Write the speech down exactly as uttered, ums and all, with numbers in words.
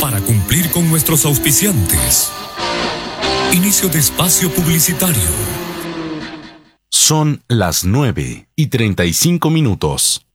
para cumplir con nuestros auspiciantes. Inicio de espacio publicitario. Son las nueve y treinta y cinco minutos.